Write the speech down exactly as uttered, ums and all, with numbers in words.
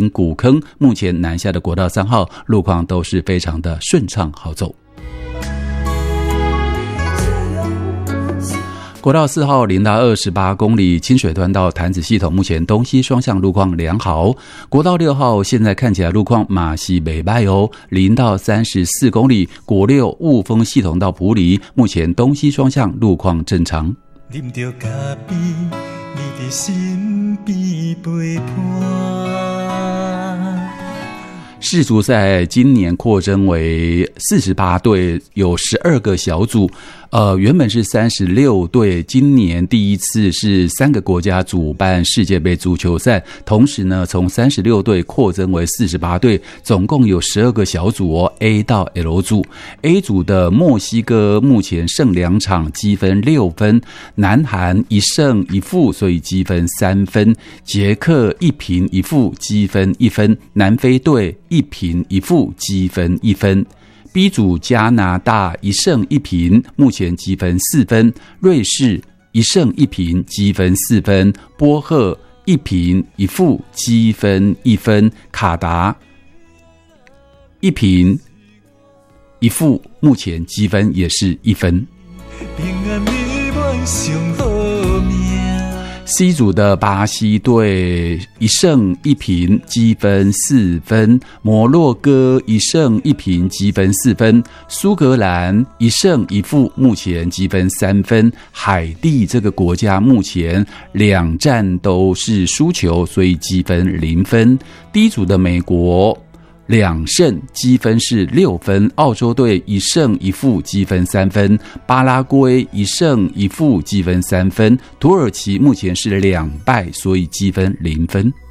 经古坑，目前南下的国道三号路况都是非常的顺畅好走。国道四号零到二十八公里，清水端到潭子系统目前东西双向路况良好。国道六号现在看起来路况马西北拜哦，零到三十四公里，国六雾峰系统到埔里目前东西双向路况正常。 啉着咖啡，你的身边陪伴。 世足赛今年扩增为四十八队，有十二个小组。呃，原本是三十六队，今年第一次是三个国家主办世界杯足球赛，同时呢，从三十六队扩增为四十八队，总共有十二个小组哦 ，A 到 L 组。A 组的墨西哥目前胜两场，积分六分；南韩一胜一负，所以积分三分；捷克一平一负，积分一分；南非队一平一负，积分一分。B 组加拿大一胜一平，目前积分四分；瑞士一胜一平，积分四分；波赫一平一负，积分一分；卡达一平一负，目前积分也是一分。 平安美满上好命。 C 组的巴西队一胜一平，积分四分；摩洛哥一胜一平，积分四分；苏格兰一胜一负，目前积分三分；海地这个国家目前两战都是输球，所以积分零分。D 组的美国两胜，积分是六分；澳洲队一胜一负，积分三分；巴拉圭一胜一负，积分三分；土耳其目前是两败，所以积分零分。